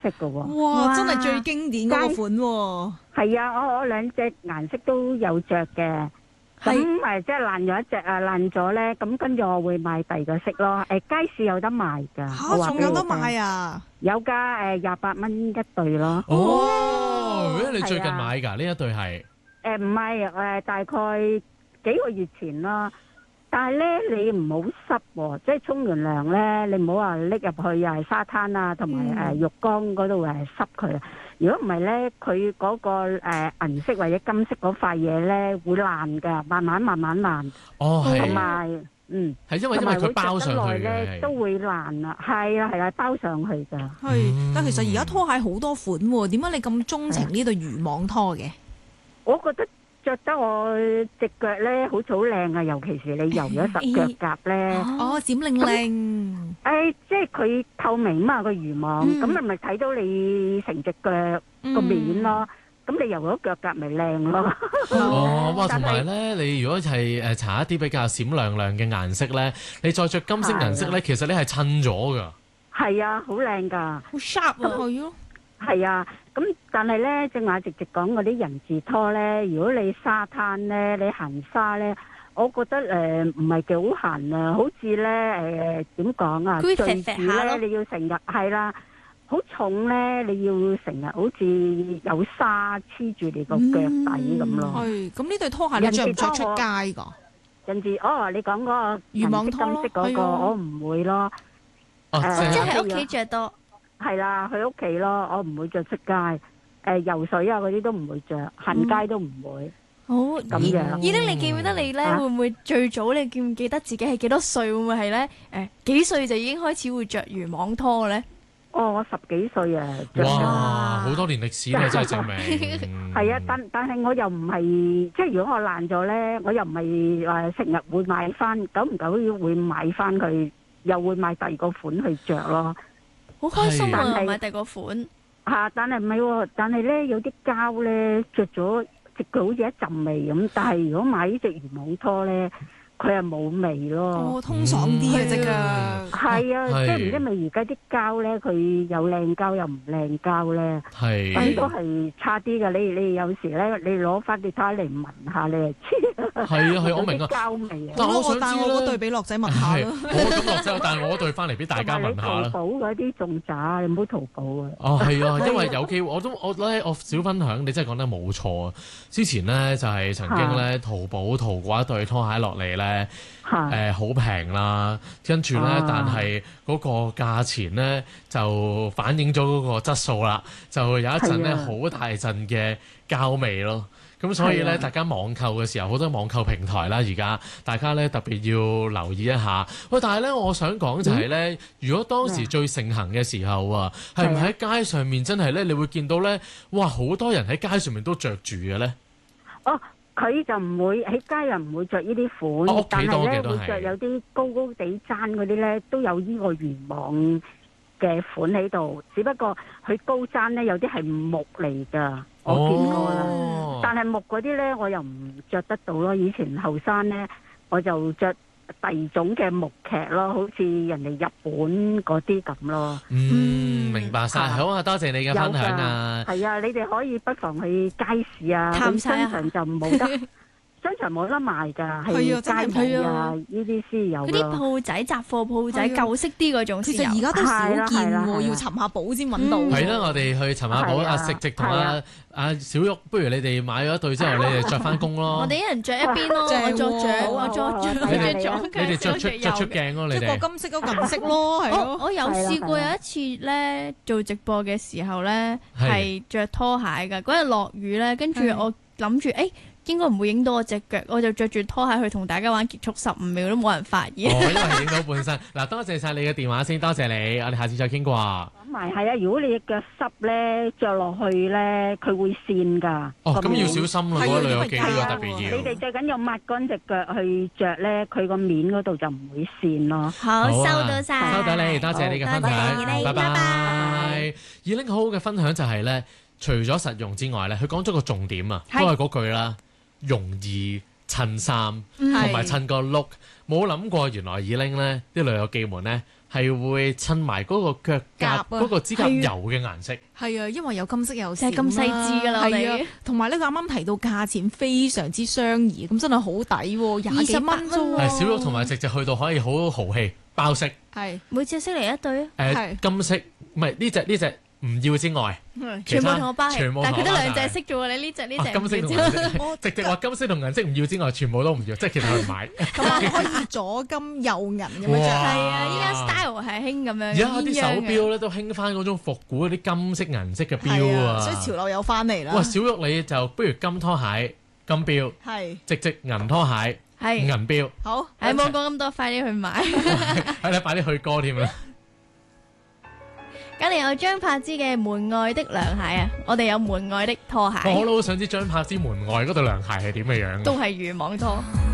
色嘅喎。 哇！真係最經典嗰個款喎。 係啊，我兩隻顏色都有着嘅。咁即係爛咗一隻啊，爛咗咧，咁跟住我會買第二個色咯。街市有得賣㗎。 嚇，仲有得賣啊？ 有㗎，28蚊一對咯。 哦，你最近買㗎呢一對係？ 唔係大概幾個月前啦。但係咧，你唔好濕喎，即係沖完涼咧，你唔好話拎入去又係沙灘啊，同埋浴缸嗰度濕佢。如果唔係咧，佢嗰個銀色或者金色嗰塊嘢咧會爛㗎，慢慢爛。 哦，係。 同埋係因為佢包上去嘅，都會爛啊。係啊，包上去㗎。 係，但其實而家拖鞋好多款喎，點解你咁鍾情呢對漁網拖嘅？ 我覺得着得我隻腳咧好似好靚啊，尤其是你游咗10腳甲咧。 哦，閃靈靈。 即係佢透明嘛個漁網，咁你咪睇到你成隻腳個面咯。咁你游咗腳甲咪靚咯。 哦，哇！同埋咧，你如果係搽一啲比較閃亮亮嘅顏色咧，你再着金色顏色咧，其實你係襯咗㗎。 係啊，好靚㗎。 好 sharp 啊，係咯。 係啊，咁但係咧，正話直講嗰啲人字拖咧，如果你沙灘咧，你行沙咧，我覺得唔係幾好行啊，好似咧點講啊，最住咧你要成日係啦，好重咧，你要成日好似有沙黐住你個腳底咁咯。 係，咁呢對拖鞋你着唔着出街㗎？ 人字你講嗰個漁網拖咯， 金色嗰個我唔會咯。 即係喺屋企着多。 係啦，去屋企咯，我唔會着出街，游水啊嗰啲都唔會着，行街都唔會。 好咁樣。 依玲，你記唔記得你咧？會唔會最早你記唔記得自己係幾多歲？會唔會係咧？幾歲就已經開始會着漁網拖咧？ 我10幾歲啊！ 哇，好多年歷史啦，真係證明。 係啊，但係我又唔係，即係如果我爛咗咧，我又唔係話成日會買翻，久唔久會買翻佢，又會買第二個款去着咯。 好開心啊！買第二個款但係唔係喎，但係咧有啲膠咧着咗隻腳好似一陣味咁，但係如果買呢隻漁網拖咧，佢係冇味咯。 哦，通爽啲嘅隻腳。 係啊，即係唔知咪而家啲膠咧，佢有靚膠又唔靚膠咧，咁都係差啲嘅。你有時咧，你攞翻啲膠嚟聞下，你就知。 係啊，我明啊。 膠味啊！ 但我帶我嗰對俾樂仔聞下咯。 我咁樂仔，但係我嗰對翻嚟俾大家聞下啦。 淘寶嗰啲仲渣，你唔好淘寶啊！ 哦，係啊，因為有機會，我小分享，你真係講得冇錯啊！之前咧就係曾經咧淘寶淘過一對拖鞋落嚟咧，好平啦，跟住咧，但係嗰個價錢咧就反映咗嗰個質素啦，就有一陣咧好大陣嘅膠味咯。咁所以咧，大家網購嘅時候，好多網購平台啦，而家大家咧特別要留意一下。喂，但係咧，我想講就係咧，如果當時最盛行嘅時候啊，係唔係喺街上面真係咧，你會見到咧，哇，好多人喺街上面都着住嘅咧？ 哦，佢就唔會喺街又唔會着呢啲款，但係咧會着有啲高高地踭嗰啲咧，都有呢個漁網嘅款喺度。只不過佢高踭咧，有啲係木嚟㗎。我見過啦，但係木嗰啲咧，我又唔着得到咯。以前後生咧，我就着第二種嘅木屐咯，好似人哋日本嗰啲咁咯。 明白晒。好啊，多謝你嘅分享啊。 係啊，你哋可以不妨去街市啊， 探商場就冇得。商場冇得賣㗎，係街鋪啊，呢啲先有。 嗰啲鋪仔、雜貨鋪仔、舊式啲嗰種先有。 其實而家都少見喎，要尋下寶先揾到。 係啦，我哋去尋下寶。阿食直同阿小玉，不如你哋買咗一對之後，你哋着翻工咯。 我哋一人着一邊咯，我着獎，我着獎， 你哋着出鏡咯，你哋。 一個金色，一個銀色咯，係咯。 我有試過有一次咧做直播嘅時候咧，係着拖鞋㗎。嗰日落雨咧，跟住我諗住應該唔會影到我隻腳，我就着住拖鞋去同大家玩，結束15秒都冇人發現。 因為影到半身。嗱，多謝晒你嘅電話先，多謝你，我哋下次再傾過。 咁咪係啊！如果你隻腳濕咧，着落去咧，佢會跣㗎。 咁要小心啦，嗰個旅遊記呢個特別要。 你哋最緊要抹乾隻腳去着咧，佢個面嗰度就唔會跣咯。 好，收到晒， 收到你，多謝你嘅分享，拜拜。以玲好好嘅分享就係咧，除咗實用之外咧，佢講咗個重點啊，都係嗰句啦。容易襯衫同埋襯個 look，冇諗過原來以玲呢啲旅遊記們呢係會襯埋嗰個腳甲嗰個指甲油嘅顏色。 係啊，因為有金色有就係咁細緻㗎啦， 係啊，同埋呢個啱啱提到價錢非常之相宜，咁真係好抵喎，20幾蚊啫喎。 係小玉同埋直去到可以好豪氣包色， 係每隻色嚟一對啊。 金色唔係呢隻唔要之外， 全部同我包起，但係佢得兩隻色啫喎，你呢隻金色同銀色，直話金色同銀色唔要之外，全部都唔要，即係其實佢唔買。 咁可以左金右銀咁樣。 係啊，依家 style 係興咁樣。 而家啲手錶咧都興翻嗰種復古嗰啲金色銀色嘅錶啊， 所以潮流又翻嚟啦。 哇！小玉你就不如金拖鞋、金錶， 係直銀拖鞋、銀錶。 好， 冇講咁多，快啲去買。 係啦，快啲去歌添啦！ 隔離有張柏芝嘅門外的涼鞋啊，我哋有門外的拖鞋。 我好想知張柏芝門外嗰對涼鞋係點嘅樣。 都係漁網拖。